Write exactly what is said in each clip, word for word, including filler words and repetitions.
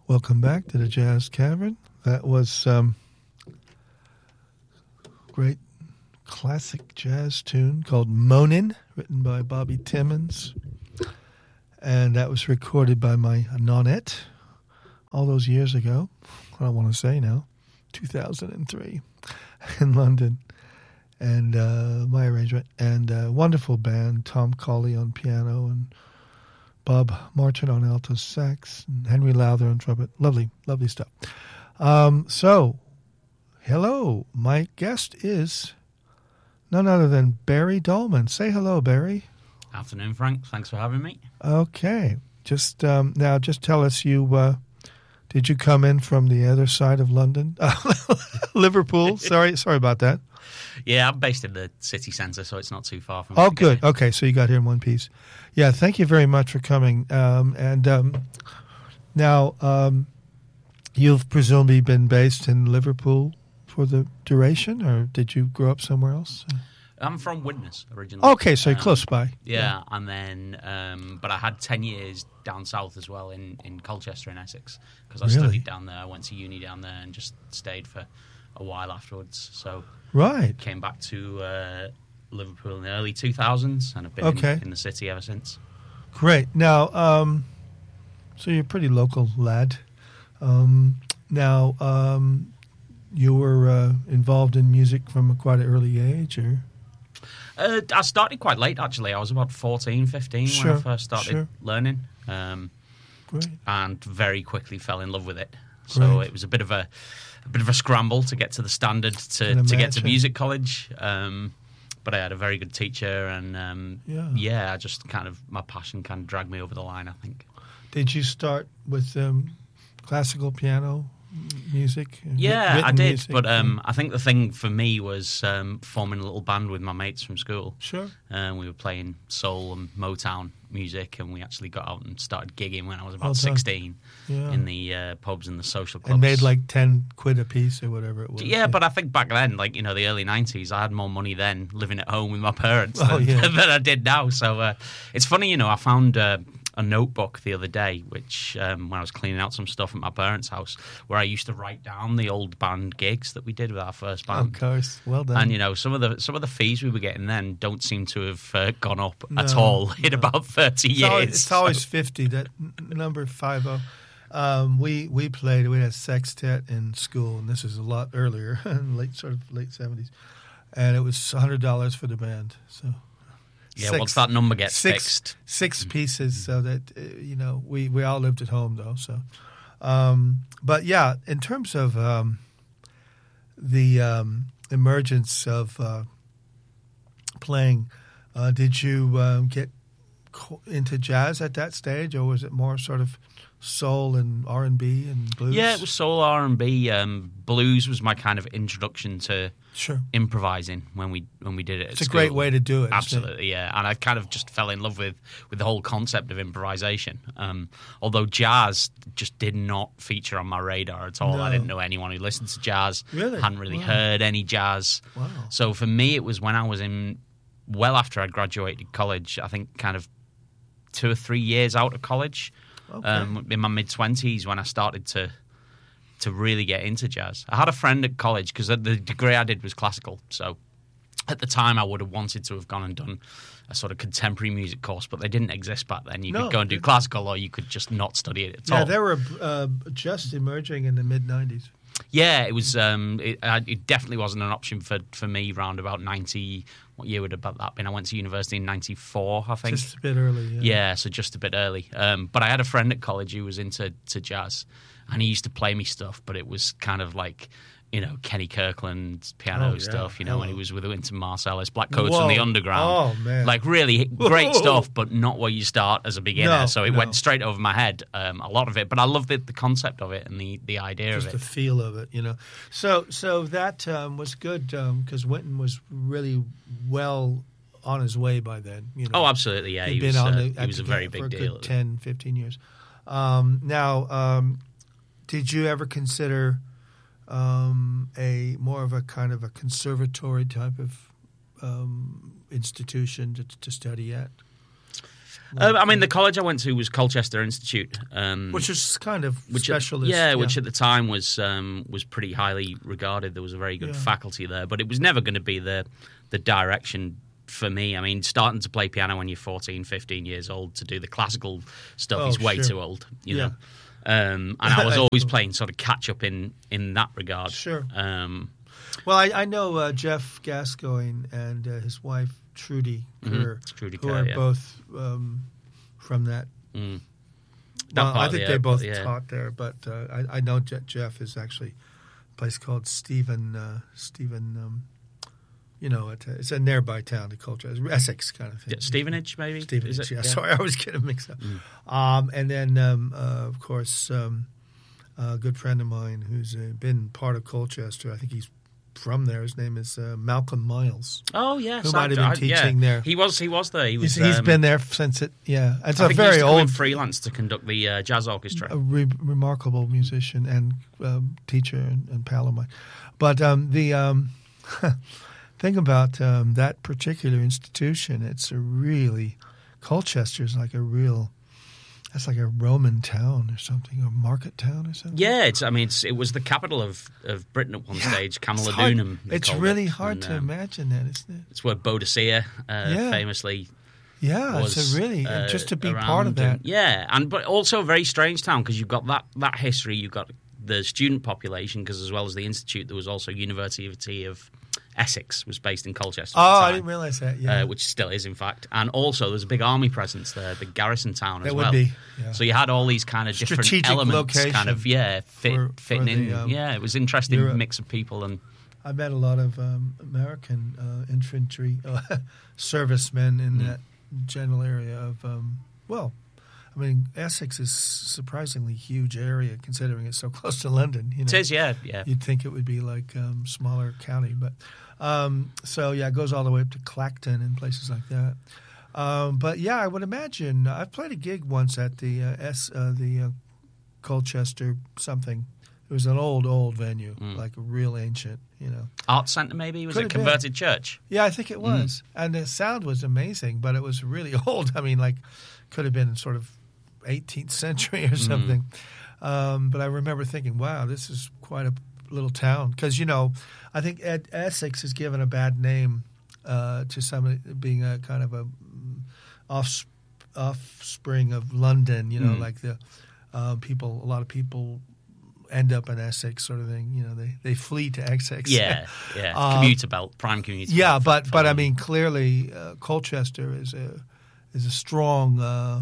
Welcome back to the Jazz Cavern. That was um, great classic jazz tune called Moanin', written by Bobby Timmons. And that was recorded by my nonette all those years ago. I don't want to say now, two thousand three in London. And uh, my arrangement. And a wonderful band, Tom Colley on piano and Bob Martin on alto sax, and Henry Lowther on trumpet. Lovely, lovely stuff. Um, so, hello. My guest is none other than Barry Dolman. Say hello, Barry. Afternoon, Frank. Thanks for having me. Okay. Just um, now, just tell us, you uh, did you come in from the other side of London? Liverpool? Sorry, sorry about that. Yeah, I'm based in the city centre, so it's not too far from. Oh, good. Okay, so you got here in one piece. Yeah, thank you very much for coming. Um, and um, now, um, you've presumably been based in Liverpool for the duration, or did you grow up somewhere else? I'm from Widnes originally. Okay, so you're um, close by. Yeah, yeah. and then, um, but I had ten years down south as well in, in Colchester in Essex, because I Really? studied down there. I went to uni down there and just stayed for a while afterwards. So Right. came back to uh, Liverpool in the early two thousands, and I've been Okay. in, in the city ever since. Great. Now, um, so you're a pretty local lad. Um, now, um, you were uh, involved in music from a quite an early age, or? Uh, I started quite late, actually. I was about fourteen, fifteen Sure, when I first started sure. learning, um, Great. and very quickly fell in love with it. So Great. it was a bit of a, a bit of a scramble to get to the standard to, Can to get to imagine. music college. Um, but I had a very good teacher, and um, Yeah. yeah, I just kind of my passion kind of dragged me over the line, I think. Did you start with um, classical piano music? Yeah, Written I did. music? But um, I think the thing for me was um, forming a little band with my mates from school. Sure. Um, we were playing soul and Motown music, and we actually got out and started gigging when I was about Well done. sixteen Yeah. in the uh, pubs and the social clubs. And made like ten quid a piece or whatever it was. Yeah, but I think back then, like, you know, the early nineties, I had more money then living at home with my parents Oh, than, yeah. than I did now. So uh, it's funny, you know, I found uh, a notebook the other day, which um, when I was cleaning out some stuff at my parents' house, where I used to write down the old band gigs that we did with our first band. Of course. Well done. And, you know, some of the some of the fees we were getting then don't seem to have uh, gone up at No, all in no. about thirty It's years. always, it's always So- fifty. That n- number five zero. Um, we we played. We had a sextet in school, and this is a lot earlier, late sort of late seventies, and it was a hundred dollars for the band. So yeah, six- once that number gets six fixed. six pieces, so that uh, you know we we all lived at home though. So, um, but yeah, in terms of um, the um, emergence of uh, playing, uh, did you um, get co- into jazz at that stage, or was it more sort of soul and R and B and blues? Yeah, it was soul, R and B. Um, blues was my kind of introduction to sure. improvising when we when we did it. At It's a school. great way to do it. isn't it? Absolutely, yeah. And I kind of just fell in love with, with the whole concept of improvisation. Um, although jazz just did not feature on my radar at all. No. I didn't know anyone who listened to jazz. Really? Hadn't really Wow. heard any jazz. Wow. So for me, it was when I was in, well after I graduated college, I think kind of two or three years out of college, Okay. um, in my mid-twenties when I started to to really get into jazz. I had a friend at college, because the degree I did was classical, so at the time I would have wanted to have gone and done a sort of contemporary music course, but they didn't exist back then. You No, could go and do they- classical, or you could just not study it at Yeah, all. they were uh, just emerging in the mid nineties. Yeah, it was. Um, it, uh, it definitely wasn't an option for, for me. Round about ninety, what year would have that been? I went to university in ninety-four, I think. Just a bit early. Yeah. Yeah, so just a bit early. Um, but I had a friend at college who was into to jazz, and he used to play me stuff, but it was kind of like, you know, Kenny Kirkland piano Oh, yeah. stuff, you know, Hello. when he was with Wynton Marsalis, Black Coats and Whoa. the Underground. Oh, man. Like really great Whoa. stuff, but not where you start as a beginner. No, so it no. went straight over my head, um, a lot of it. But I love the, the concept of it and the, the idea Just of the it. feel of it, you know. So, so that um, was good because Wynton was really well on his way by then. You know, Oh, absolutely, yeah. he'd He been was, on uh, the, he was a very big for a deal. good ten, fifteen years. Um, now, um, did you ever consider um, a more of a kind of a conservatory type of um, institution to, to study at? Um, I mean, the college I went to was Colchester Institute, um, which is kind of which specialist. At, yeah, yeah, which at the time was um, was pretty highly regarded. There was a very good yeah. faculty there, but it was never going to be the the direction for me. I mean, starting to play piano when you're fourteen, fifteen years old to do the classical stuff oh, is way sure. too old, you yeah. know. Um, and I was always playing sort of catch up in, in that regard. Sure. Um, well, I, I know uh, Jeff Gascoigne and uh, his wife Trudy Kerr, mm-hmm. Trudy who Kerr, are yeah. both um, from that. Mm. Well, that I think the, they both yeah. taught there, but uh, I, I know Je- Jeff is actually a place called Stephen. Uh, Stephen, um, you know, it, it's a nearby town to Colchester, Essex kind of thing. Yeah, Stevenage, maybe. Stevenage, yeah. yeah. Sorry, I always get them mixed up. Mm. Um, and then, um, uh, of course, um, a good friend of mine who's uh, been part of Colchester. I think he's from there. His name is uh, Malcolm Miles. Oh yes, who might have been I, teaching yeah. there. He was. He was there. He was. He's, he's um, been there since it. Yeah, it's I a think very he used to old, come in freelance to conduct the uh, jazz orchestra. A re- remarkable musician and um, teacher and, and pal of mine. But um, the um, thing about um, that particular institution, it's a really Colchester's like a real. That's like a Roman town or something, a market town or something. Yeah, it's. I mean, it's, it was the capital of, of Britain at one yeah, stage, Camalodunum. It's, hard, it's really it. hard and, to um, imagine that, isn't it? It's where Boadicea uh, yeah. famously. Yeah, was, it's a really uh, just to be part of that. And, yeah, and but also a very strange town because you've got that that history. You've got the student population because as well as the institute, there was also University of Essex was based in Colchester. Oh, at the I time, didn't realize that. Yeah, uh, which still is in fact, and also there's a big army presence there, the garrison town as that well. would be. Yeah. So you had all these kind of different Strategic elements, location kind of yeah, fit, for, fitting for the, in. um, yeah, it was an interesting Europe. mix of people and. I met a lot of um, American uh, infantry uh, servicemen in mm. that general area of. Um, well, I mean, Essex is surprisingly huge area considering it's so close to London. You know? It is, yeah, yeah. You'd think it would be like um, smaller county, but um, so yeah, it goes all the way up to Clacton and places like that. Um, but yeah, I would imagine I've played a gig once at the uh, S uh, the uh, Colchester something. It was an old, old venue, mm. like a real ancient, you know. Art Centre, maybe? Was Could it converted been. church? Yeah, I think it was. Mm. And the sound was amazing, but it was really old. I mean, like, could have been sort of eighteenth century or something. Mm. Um, but I remember thinking, wow, this is quite a little town. Because, you know, I think Ed, Essex is given a bad name uh, to somebody being a kind of a off, offspring of London, you know, mm. like the uh, people, a lot of people end up in Essex, sort of thing. You know, they, they flee to Essex. Yeah, yeah. um, commuter belt, prime commuter yeah, belt. but but I mean, clearly, uh, Colchester is a is a strong uh,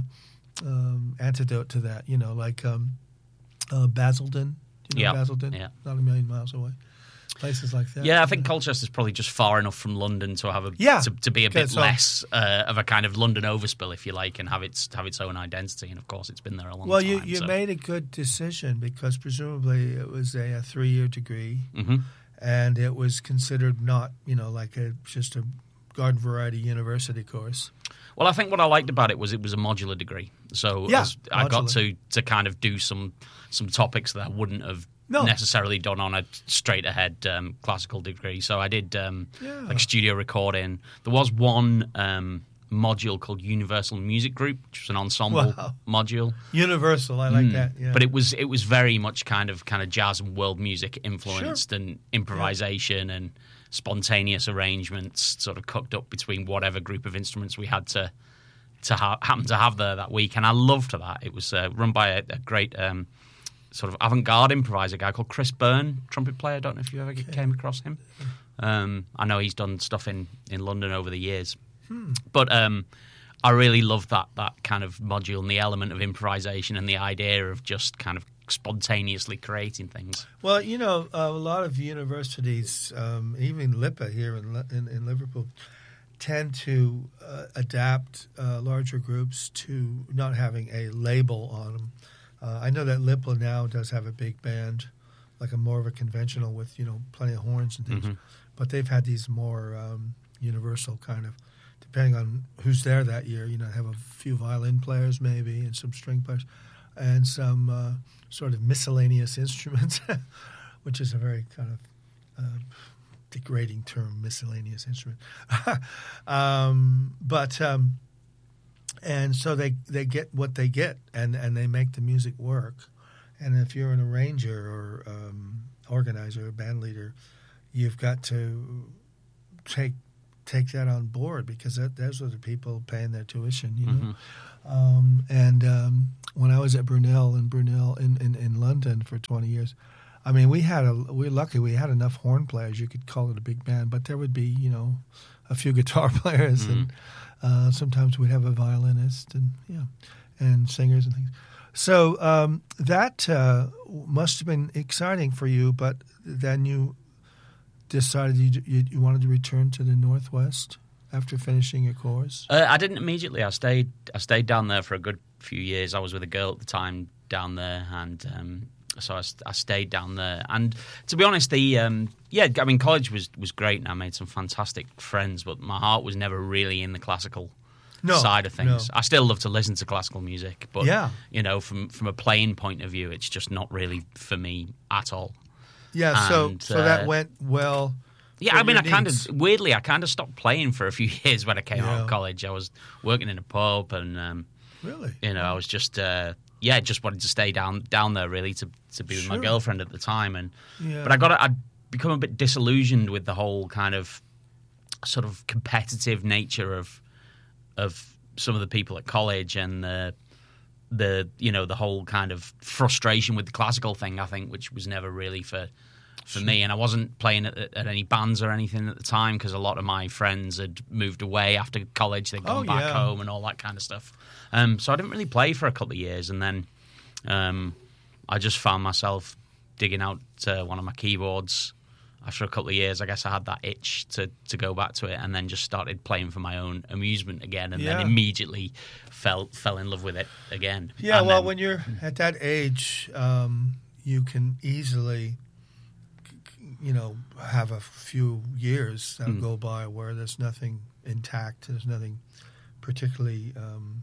um, antidote to that. You know, like um, uh, Basildon. You know, yeah, Basildon, yeah. not a million miles away. Places like that. Yeah, I think Colchester's probably just far enough from London to have a yeah, to, to be a bit so, less uh, of a kind of London overspill, if you like, and have its have its own identity. And of course, it's been there a long well, time. Well, you, you so. made a good decision because presumably it was a, a three year degree, mm-hmm. and it was considered not, you know, like a just a garden variety university course. Well, I think what I liked about it was it was a modular degree, so yeah, as I got to to kind of do some some topics that I wouldn't have. No. necessarily done on a straight ahead um, classical degree. So I did um, yeah. like studio recording. There was one um, module called Universal Music Group, which was an ensemble wow. module. Universal, I like mm. that. Yeah. But it was it was very much kind of kind of jazz and world music influenced, sure. and improvisation yeah. and spontaneous arrangements, sort of cooked up between whatever group of instruments we had to to ha- happen to have there that week. And I loved that. It was uh, run by a, a great. Um, sort of avant-garde improviser guy called Chris Byrne, trumpet player. I don't know if you ever okay. came across him. Um, I know he's done stuff in, in London over the years. Hmm. But um, I really love that that kind of module and the element of improvisation and the idea of just kind of spontaneously creating things. Well, you know, uh, a lot of universities, um, even LIPA here in, in, in Liverpool, tend to uh, adapt uh, larger groups to not having a label on them. Uh, I know that LIPA now does have a big band, like a more of a conventional with, you know, plenty of horns and things. Mm-hmm. But they've had these more um, universal kind of, depending on who's there that year, you know, have a few violin players maybe and some string players and some uh, sort of miscellaneous instruments, which is a very kind of uh, degrading term, miscellaneous instrument. um, but... Um, and so they, they get what they get, and, and they make the music work. And if you're an arranger or um, organizer or band leader, you've got to take take that on board, because that, those are the people paying their tuition, you know. Mm-hmm. Um, and um, when I was at Brunel in Brunel in, in, in London for twenty years, I mean, we had a we we're lucky we had enough horn players. You could call it a big band, but there would be, you know, a few guitar players, mm-hmm. and uh, sometimes we'd have a violinist, and yeah, and singers and things. So um, that uh, must have been exciting for you, but then you decided you, you, you wanted to return to the Northwest after finishing your course? Uh, I didn't immediately. I stayed I stayed down there for a good few years. I was with a girl at the time down there, and um, so I, I stayed down there. And to be honest, the um, yeah, I mean, college was, was great, and I made some fantastic friends, but my heart was never really in the classical No, side of things. No. I still love to listen to classical music, but yeah. you know, from from a playing point of view, it's just not really for me at all. Yeah, and, so so uh, that went well. Yeah, I mean, I kind of weirdly, I kind of stopped playing for a few years when I came yeah. out of college. I was working in a pub, and um, really, you know, I was just uh, yeah, just wanted to stay down down there really to to be with sure. my girlfriend at the time, and yeah. but I got I'd become a bit disillusioned with the whole kind of sort of competitive nature of of some of the people at college, and the the you know the whole kind of frustration with the classical thing, I think, which was never really for for me. And I wasn't playing at, at any bands or anything at the time, because a lot of my friends had moved away after college. They'd gone oh, back yeah. home and all that kind of stuff. Um, so I didn't really play for a couple of years, and then um, I just found myself digging out uh, one of my keyboards. After a couple of years, I guess I had that itch to, to go back to it, and then just started playing for my own amusement again, and yeah. then immediately fell fell in love with it again. Yeah, and well, then, when you're at that age, um, you can easily, you know, have a few years that mm. go by where there's nothing intact, there's nothing particularly um,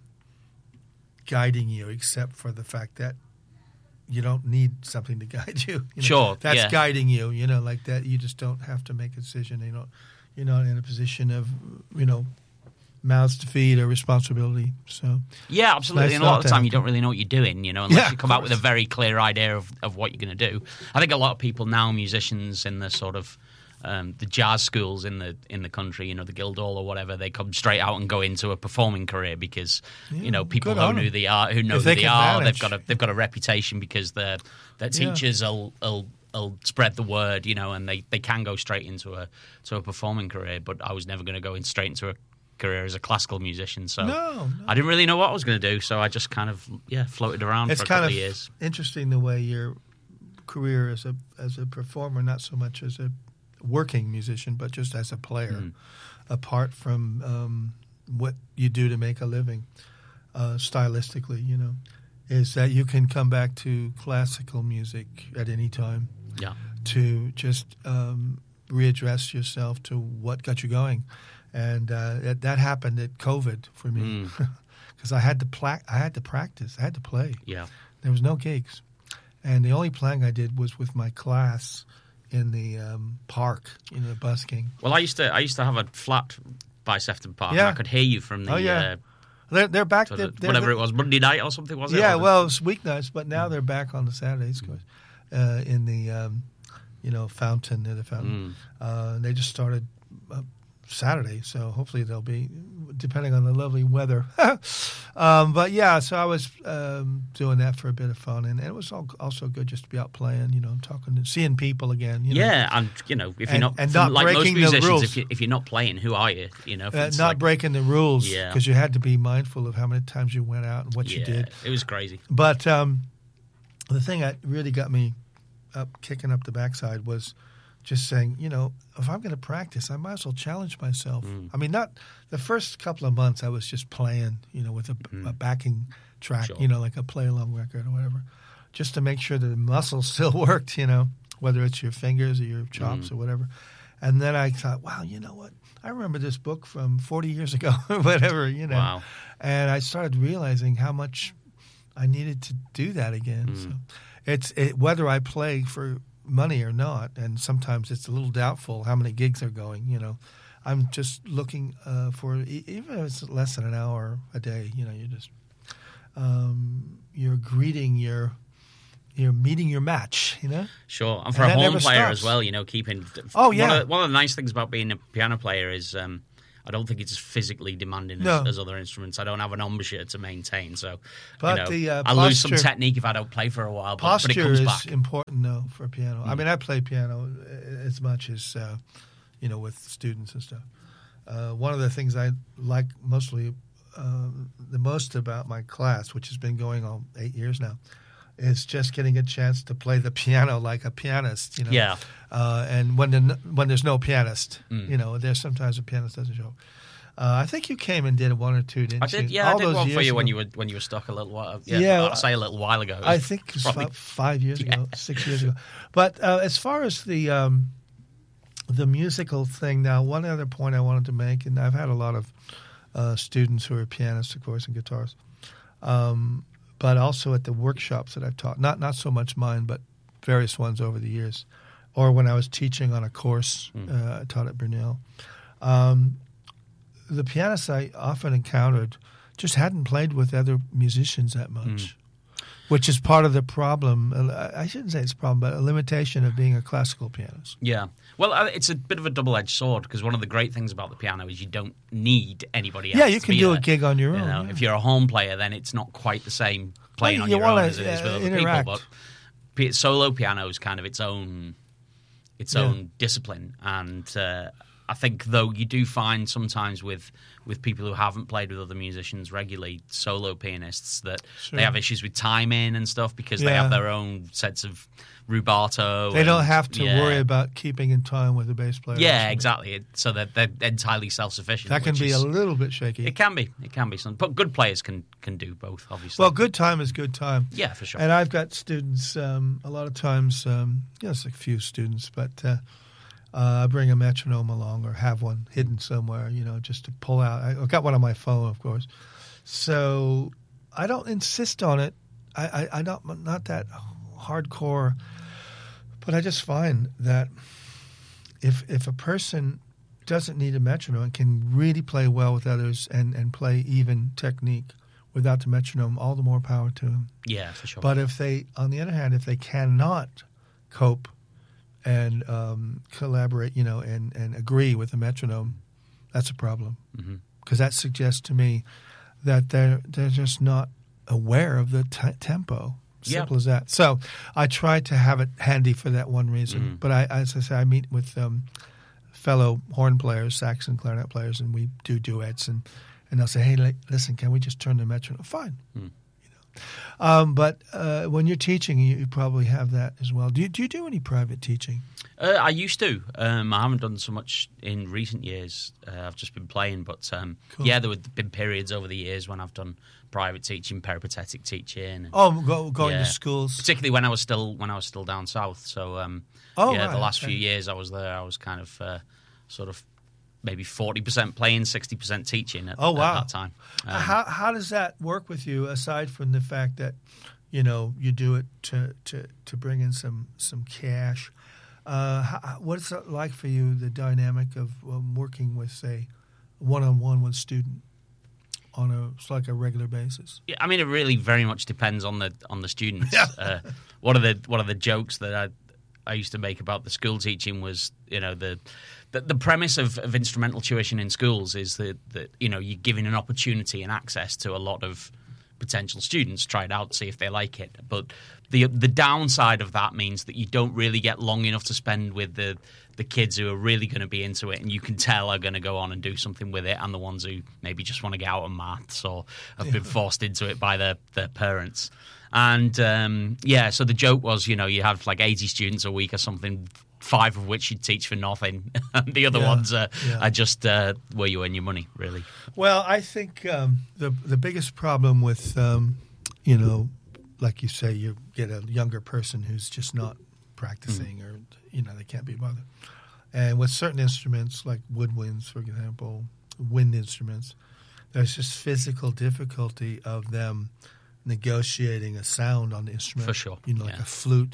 guiding you, except for the fact that you don't need something to guide you. you know, sure, that's yeah. guiding you. You know, like that. You just don't have to make a decision. You know, you're not in a position of, you know, mouths to feed or responsibility. So yeah, absolutely. Nice and a lot of the time, happen. you don't really know what you're doing. You know, unless yeah, you come out with a very clear idea of, of what you're going to do. I think a lot of people now, musicians in the sort of um, the jazz schools in the in the country, you know, the Guildhall or whatever, they come straight out and go into a performing career because yeah, you know people know who they are, who know if who they, they are. manage. They've got a they've got a reputation because their their teachers yeah. will, will will spread the word, you know, and they, they can go straight into a to a performing career. But I was never going to go in straight into a career as a classical musician, so no, no. I didn't really know what I was going to do. So I just kind of yeah floated around it's for a kind couple of, of years. Interesting the way your career as a as a performer, not so much as a working musician, but just as a player, mm. apart from um, what you do to make a living, uh, stylistically, you know, is that you can come back to classical music at any time. Yeah. To just um, readdress yourself to what got you going, and uh, that, that happened at COVID for me because mm. I had to pla- I had to practice, I had to play. Yeah. There was no gigs, and the only playing I did was with my class in the um, park, you know, busking. Well, I used to I used to have a flat by Sefton Park, yeah. and I could hear you from the. Oh yeah. Uh, They're, they're back. Sort they're, of they're, whatever they're, it was, Monday night or something, was it? Yeah, or well, it was weeknights, but now they're back on the Saturdays, uh, in the, um, you know, fountain, near the fountain. Mm. Uh, they just started uh, Saturday, so hopefully they'll be, depending on the lovely weather. um, but yeah, so I was um, doing that for a bit of fun, and, and it was all, also good just to be out playing, you know, talking and seeing people again. You know? Yeah, and you know, if you're and, not, and not like breaking most the musicians, rules. if, you, if you're not playing, who are you? You know, uh, not like, breaking the rules, yeah, because you had to be mindful of how many times you went out and what yeah, you did. It was crazy. But um, the thing that really got me up, kicking up the backside, was just saying, you know, if I'm going to practice, I might as well challenge myself. Mm. I mean, not the first couple of months I was just playing, you know, with a, mm. a backing track, sure. you know, like a play-along record or whatever, just to make sure that the muscles still worked, you know, whether it's your fingers or your chops mm. or whatever. And then I thought, wow, you know what? I remember this book from forty years ago or whatever, you know. Wow. And I started realizing how much I needed to do that again. Mm. So it's it, whether I play for money or not, and sometimes it's a little doubtful how many gigs are going, you know. I'm just looking uh, for e- even if it's less than an hour a day. You know, you just um, you're greeting your. You're meeting your match, you know? Sure. And for And a that horn never player stops. as well, you know, keeping... Oh, yeah. One of, one of the nice things about being a piano player is um, I don't think it's as physically demanding as, No. as other instruments. I don't have an embouchure to maintain, so But you know, the, uh, I lose some posture- technique if I don't play for a while, but, but it Posture comes is back. important, though, for piano. Mm. I mean, I play piano as much as, uh, you know, with students and stuff. Uh, one of the things I like mostly, uh, the most about my class, which has been going on eight years now, is just getting a chance to play the piano like a pianist, you know. Yeah. Uh, and when the, when there's no pianist, Mm. you know, there's sometimes a pianist doesn't show. Uh, I think you came and did one or two, didn't I did, you? yeah, All I did those one for years you when ago. you were when you were stuck a little while. Yeah, Yeah, I'd say a little while ago. It I was think it was probably- about five years Yeah. ago, six years ago. But uh, as far as the um, the musical thing, now one other point I wanted to make, and I've had a lot of uh, students who are pianists, of course, and guitarists, um, but also at the workshops that I've taught. Not not so much mine, but various ones over the years, or when I was teaching on a course Mm. uh, I taught at Brunel. Um, the pianists I often encountered just hadn't played with other musicians that much, Mm. which is part of the problem. uh, I shouldn't say it's a problem, but a limitation of being a classical pianist. Yeah. Well, uh, it's a bit of a double-edged sword because one of the great things about the piano is you don't need anybody else. Yeah, you to can be do there. a gig on your You own. know, yeah. If you're a home player, then it's not quite the same playing Well, on you your wanna, own as it is with uh, other interact. people. But pi- solo piano is kind of its own, its Yeah. own discipline, and uh, I think though you do find sometimes with with people who haven't played with other musicians regularly, solo pianists, that Sure. they have issues with timing and stuff because they Yeah. have their own sense of rubato. They don't and- have to yeah. worry about keeping in time with the bass player. or Yeah, something. exactly. It- So they're, they're entirely self-sufficient. That can which be is- a little bit shaky. It can be. It can be. Some, but good players can can do both, obviously. Well, good time is good time. Yeah, for sure. And I've got students, um, a lot of times, um, yes, a few students, but uh, uh, I bring a metronome along or have one hidden somewhere, you know, just to pull out. I- I've got one on my phone, of course. So I don't insist on it. I, I, I don't, I'm not that hardcore, but I just find that if if a person doesn't need a metronome and can really play well with others and, and play even technique without the metronome, all the more power to them. Yeah, for sure. But if they, on the other hand, if they cannot cope and um, collaborate, you know, and, and agree with the metronome, that's a problem. Mhm. Because that suggests to me that they're they're just not aware of the t- tempo. Simple Yeah. as that. So I try to have it handy for that one reason. Mhm. But I, as I say, I meet with um, fellow horn players, sax and clarinet players, and we do duets, and, and they'll say, "Hey, li- listen, can we just turn the metronome?" Fine. Mm. Um, but uh, when you're teaching, you, you probably have that as well. Do you, do you do any private teaching? Uh, I used to. Um, I haven't done so much in recent years. Uh, I've just been playing. But um, Cool. yeah, there have been periods over the years when I've done private teaching, peripatetic teaching. And Oh, go, going Yeah. to schools. particularly when I was still when I was still down south. So um, Oh, yeah, right, the last okay. few years I was there, I was kind of uh, sort of maybe forty percent playing, sixty percent teaching at, Oh, wow. at that time. Um, how how does that work with you? Aside from the fact that you know you do it to to, to bring in some some cash, uh, how, what's it like for you? The dynamic of um, working with, say, one on one with student on a it's like a regular basis. Yeah, I mean, it really very much depends on the on the students. Yeah. Uh, one of the one of the jokes that I I used to make about the school teaching was, you know, the the, the premise of, of instrumental tuition in schools is that that you know you're giving an opportunity and access to a lot of potential students, try it out, see if they like it. But the the downside of that means that you don't really get long enough to spend with the the kids who are really going to be into it and you can tell are going to go on and do something with it, and the ones who maybe just want to get out of maths or have been forced into it by their, their parents. And um, yeah, so the joke was, you know, you have like eighty students a week or something, five of which you teach for nothing, and the other Yeah, ones are, yeah. are just uh, where you earn your money, really. Well, I think um, the the biggest problem with um, you know, like you say, you get a younger person who's just not practicing, or you know, they can't be bothered. And with certain instruments, like woodwinds, for example, wind instruments, there's just physical difficulty of them negotiating a sound on the instrument. For sure, You know, like yeah. a flute.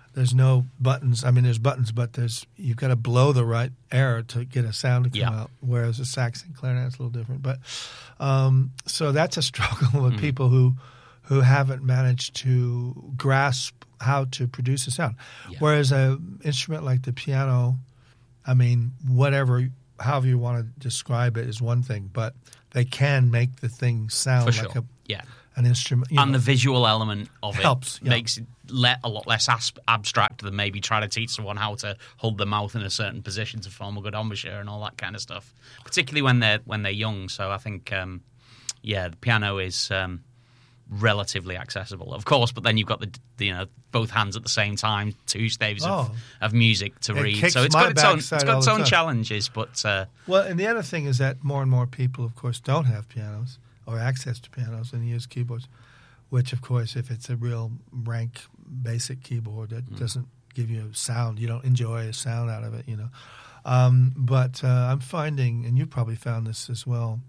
There's no buttons. I mean, there's buttons, but there's you've got to blow the right air to get a sound to come Yeah. out. Whereas a sax and clarinet's a little different. But um, so that's a struggle with Mm. people who who haven't managed to grasp how to produce a sound. Yeah. Whereas an instrument like the piano, I mean, whatever, however you want to describe it is one thing, but they can make the thing sound For like sure. a, Yeah. an instrument. You And know. the visual element of it Helps, yeah. makes it le- a lot less as- abstract than maybe trying to teach someone how to hold their mouth in a certain position to form a good embouchure and all that kind of stuff. Particularly when they're when they're young. So I think, um, yeah, the piano is um, relatively accessible, of course. But then you've got the, the you know both hands at the same time, two staves of, Oh. of music to It read. kicks So it's my got its own backside it's got all its the own time. challenges. But uh, Well, and the other thing is that more and more people, of course, don't have pianos or access to pianos and use keyboards, which, of course, if it's a real rank basic keyboard that Mm. doesn't give you a sound, you don't enjoy a sound out of it, you know. Um, but uh, I'm finding, and you've probably found this as well,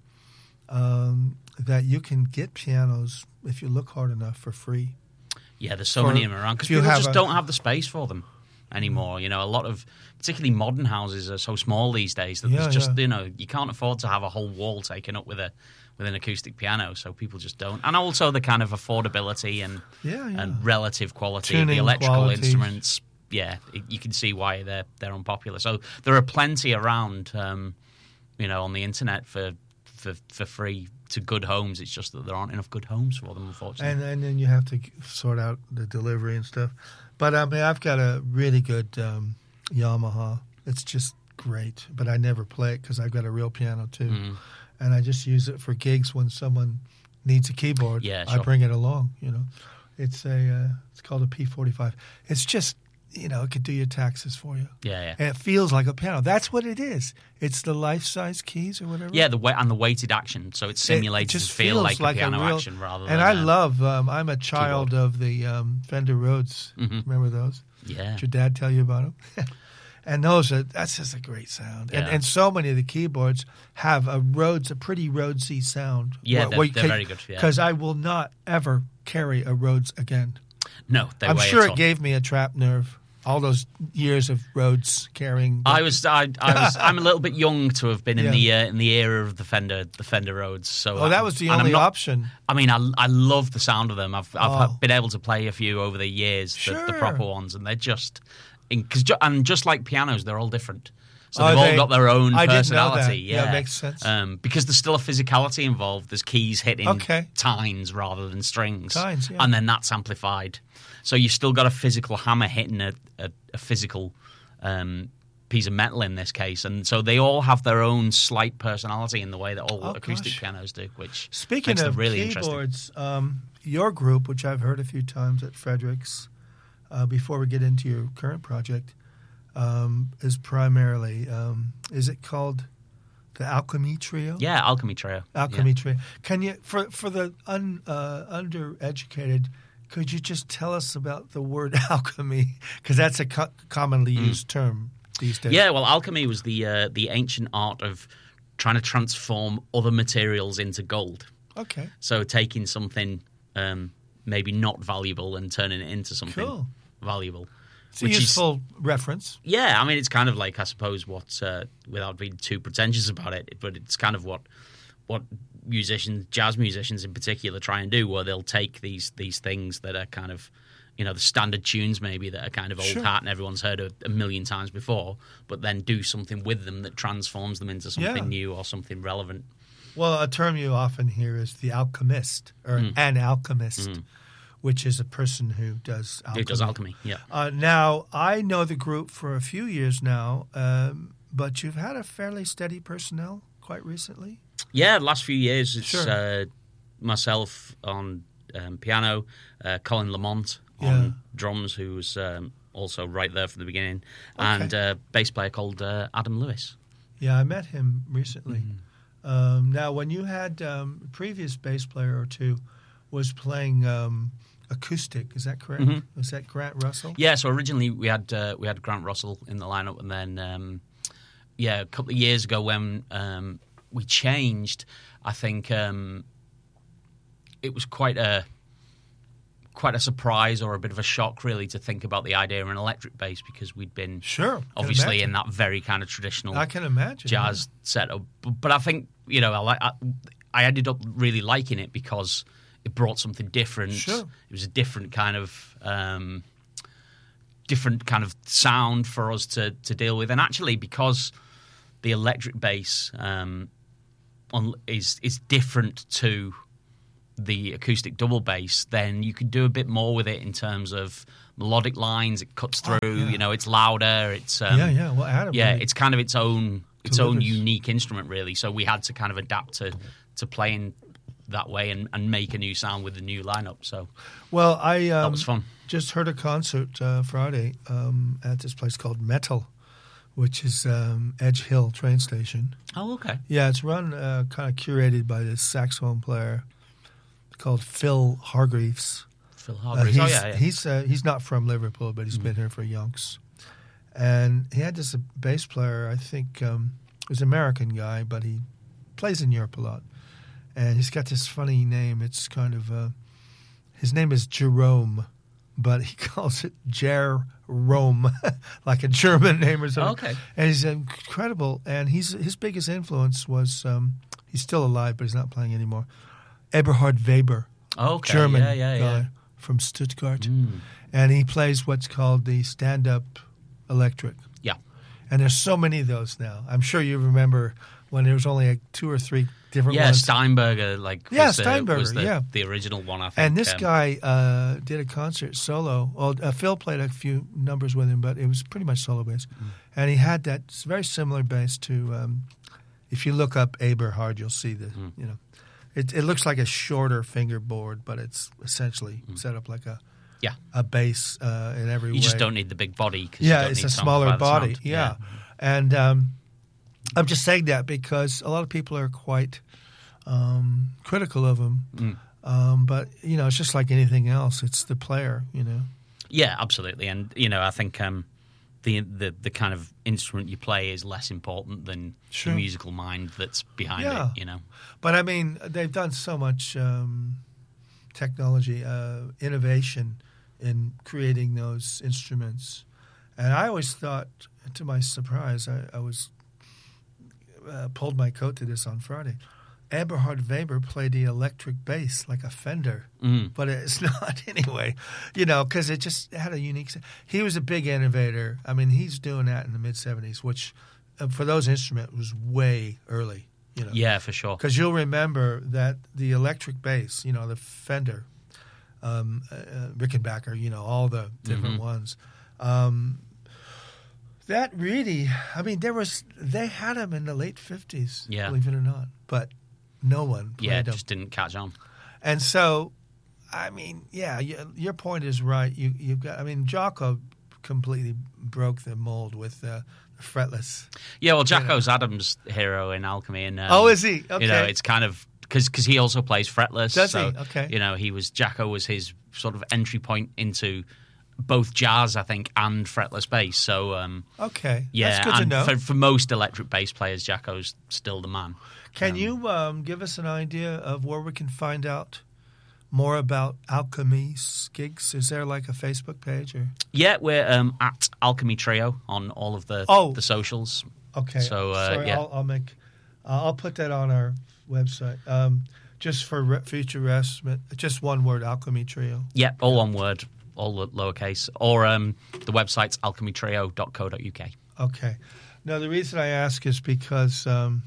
um, that you can get pianos, if you look hard enough, for free. yeah, there's so For- many of them around because if you people have just a- don't have the space for them anymore. You know, a lot of particularly modern houses are so small these days that Yeah, there's just yeah. you know you can't afford to have a whole wall taken up with a with an acoustic piano, so people just don't. And also the kind of affordability and Yeah, yeah. and relative quality of Tuning the electrical qualities. instruments. Yeah, it, you can see why they're they're unpopular. So there are plenty around, um, you know, on the internet for for for free to good homes. It's just that there aren't enough good homes for them, unfortunately. And and then you have to g- sort out the delivery and stuff. But I mean, I've got a really good um, Yamaha. It's just great, but I never play it because I've got a real piano too, Mm. and I just use it for gigs when someone needs a keyboard. Yeah, I sure. bring it along. You know, it's a uh, it's called a P forty-five. It's just, you know, it could do your taxes for you. Yeah, yeah. And it feels like a piano. That's what it is. It's the life-size keys or whatever. Yeah, the way, and the weighted action, so it's simulated just to feel feels like a like a piano real- action rather And than. I a- love, um, I'm a child of the um, Fender Rhodes. Mhm. Remember those? Yeah. Did your dad tell you about them? And those are, that's just a great sound. And, Yeah. and so many of the keyboards have a Rhodes, a pretty Rhodesy sound. Yeah, they're- they're very good, yeah. Because I will not ever carry a Rhodes again. No, they I'm weigh sure a it ton. gave me a trap nerve. All those years of Rhodes carrying. I was, I, I was, I'm a little bit young to have been in Yeah. the uh, in the era of the Fender, the Fender Rhodes. So, Oh, that was the and I'm only not- option. I mean, I, I love the sound of them. I've I've Oh. been able to play a few over the years, the, the Sure. proper ones, and they're just, in, cause ju- and just like pianos, they're all different. So Oh, they've all they- got their own I didn't know that. personality. Yeah, Yeah, it makes sense. Um, because there's still a physicality involved. There's keys hitting Okay. tines rather than strings, Tines, yeah. and then that's amplified. So you've still got a physical hammer hitting a, a, a physical um, piece of metal in this case, and so they all have their own slight personality in the way that all Oh, acoustic gosh. pianos do, which Speaking makes of them really interesting. keyboards, um, your group, which I've heard a few times at Frederick's, uh, before we get into your current project, um, is primarily, um, is it called the Alchemy Trio? Yeah, Alchemy Trio. Alchemy Yeah. Trio. Can you, for for the un, uh, undereducated, could you just tell us about the word alchemy? Because that's a co- commonly used term these days. Mm. Yeah, well, alchemy was the uh, the ancient art of trying to transform other materials into gold. Okay. So taking something um, maybe not valuable and turning it into something Cool. valuable. It's a which is- useful reference. Yeah, I mean, it's kind of like, I suppose, what, uh, without being too pretentious about it, but it's kind of what what musicians, jazz musicians in particular, try and do, where they'll take these these things that are kind of, you know, the standard tunes maybe that are kind of old Sure. hat and everyone's heard a, a million times before, but then do something with them that transforms them into something Yeah. new or something relevant. Well, a term you often hear is the alchemist, or Mm. an alchemist, which is a person who does alchemy. Who does alchemy? Yeah. Uh, now, I know the group for a few years now, um, but you've had a fairly steady personnel quite recently. Yeah, the last few years, it's Sure. uh, myself on um, piano, uh, Colin Lamont on Yeah. drums, who was um, also right there from the beginning, Okay. and a bass player called uh, Adam Lewis. Yeah, I met him recently. Mm-hmm. Um, now, when you had um, a previous bass player or two was playing um, acoustic, is that correct? Mhm. Was that Grant Russell? Yeah, so originally we had uh, we had Grant Russell in the lineup, and then um, yeah, a couple of years ago when um, we changed, I think um, it was quite a quite a surprise or a bit of a shock, really, to think about the idea of an electric bass, because we'd been Sure, can obviously imagine. in that very kind of traditional I can imagine jazz setup. But, but I think, you know, I, like- I, I ended up really liking it because it brought something different. Sure. It was a different kind of um, different kind of sound for us to to deal with, and actually because the electric bass um, on, is is different to the acoustic double bass, then you can do a bit more with it in terms of melodic lines. It cuts through. Oh, yeah. You know, it's louder. It's um, Yeah, yeah. Well, Adam, yeah, really it's kind of its own its own delivers. unique instrument, really. So we had to kind of adapt to to playing that way and, and make a new sound with the new lineup. So Well, I um, that was fun. just heard a concert uh, Friday um, at this place called Metal, which is um, Edge Hill train station. Oh, okay. Yeah, it's run uh, kind of curated by this saxophone player called Phil Hargreaves. Phil Uh, Hargreaves. he's oh, yeah, yeah. he's uh, he's not from Liverpool, but he's been here for yonks. And he had this uh, bass player, I think, um, was an American guy, but he plays in Europe a lot. And he's got this funny name. It's kind of uh, his name is Jerome, but he calls it Jerome, like a German name or something. Okay. And he's incredible. And he's his biggest influence was um, he's still alive, but he's not playing anymore. Eberhard Weber. Okay. German yeah, yeah, guy yeah. from Stuttgart. Mm. And he plays what's called the stand-up electric. Yeah. And there's so many of those now. I'm sure you remember when there was only like two or three different Yeah, ones. Steinberger, like Yeah, was, the, Steinberger, was the, yeah. the original one, I think. And this um, guy uh, did a concert solo. Well, uh, Phil played a few numbers with him, but it was pretty much solo bass. Mm. And he had that very similar bass to, um, if you look up Eberhard, you'll see the, Mm. you know, it, it looks like a shorter fingerboard, but it's essentially set up like a Yeah. a bass uh, in every way. You just don't need the big body. 'Cause you Yeah, don't it's need a to smaller amplify the body. sound. Yeah. And um, I'm just saying that because a lot of people are quite um, critical of him. Mm. Um, but, you know, it's just like anything else. It's the player, you know. Yeah, absolutely. And, you know, I think um, the, the the kind of instrument you play is less important than Sure. the musical mind that's behind Yeah. it, you know. But, I mean, they've done so much um, technology, uh, innovation in creating those instruments. And I always thought, to my surprise, I, I was uh, pulled my coat to this on Friday. Eberhard Weber played the electric bass like a Fender, Mm. but it's not anyway, you know, because it just had a unique. He was a big innovator. I mean, he's doing that in the mid seventies, which uh, for those instruments was way early, you know. Yeah, for sure. Because you'll remember that the electric bass, you know, the Fender, um, uh, Rickenbacker, you know, all the different Mhm. ones. Um, that really, I mean, there was they had them in the late fifties, Yeah. believe it or not, but no one played Yeah, it them. just didn't catch on. And so, I mean, yeah, you, your point is right. You you've got, I mean, Jocko completely broke the mold with uh, the fretless. Yeah, well, Jacko's Adam's hero in Alchemy. And, um, Oh, is he? Okay. You know, it's kind of... Because he also plays fretless. Does so, he? Okay. You know, he was... Jacko was his sort of entry point into both jazz, I think, and fretless bass. So, um, Okay, yeah. that's good to and know. For, for most electric bass players, Jacko's still the man. Can Um, you um, give us an idea of where we can find out more about Alchemy's gigs? Is there like a Facebook page or? Yeah, we're um, at Alchemy Trio on all of the Oh. the socials. Okay, So, uh, sorry, yeah. I'll, I'll make, uh, I'll put that on our website. Um, just for re- future reference, just one word, Alchemy Trio. Yeah, all one word, all lo- lowercase. Or um, the website's alchemy trio dot co dot uk. Okay. Now the reason I ask is because, um,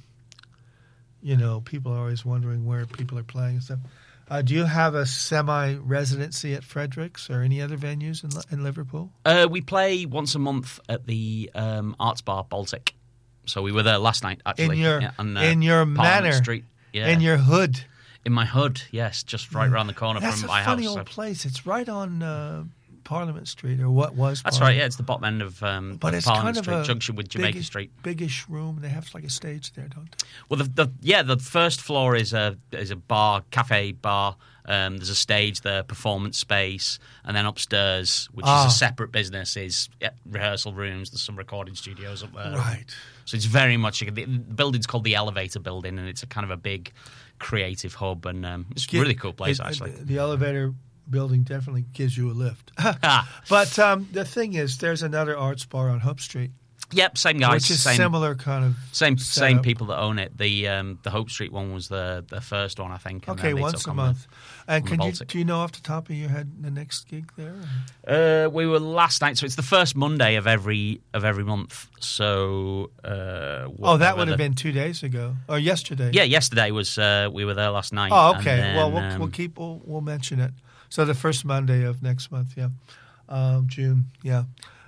you know, people are always wondering where people are playing and stuff. Uh, do you have a semi-residency at Fredericks or any other venues in, Li- in Liverpool? Uh, we play once a month at the um, Arts Bar Baltic. So we were there last night, actually. In your yeah, on, uh, in your Parliament manor, Street. Yeah. in your hood. In my hood, yes, just right around the corner That's from a my funny house. old So- place. It's right on uh, Parliament Street, or what was. That's Parliament. right, yeah, it's the bottom end of, um, But of it's Parliament kind of Street, a junction with Jamaica biggish, Street. biggish room. They have like a stage there, don't they? Well, the, the yeah, the first floor is a is a bar, cafe bar. Um, there's a stage there, performance space, and then upstairs, which Ah. is a separate business, is yeah, rehearsal rooms. There's some recording studios up there. Right. So it's very much the building's called the Elevator Building, and it's a kind of a big creative hub, and um, it's a really cool place It- actually. The elevator building definitely gives you a lift. Ah. But um, the thing is, there's another arts bar on Hope Street, Yep, same guys, which is same, similar kind of same setup. same people that own it. The um, the Hope Street one was the the first one, I think. And Okay, then they once took a on month. And on the can you Baltic. do you know off the top of your head the next gig there? The, uh, we were last night, so it's the first Monday of every of every month. So uh, Oh, that whatever would have the- been two days ago or yesterday. Yeah, yesterday was uh, we were there last night. Oh, and okay. then, well, we'll um, we'll keep we'll, we'll mention it. So the first Monday of next month, yeah, um, June, yeah.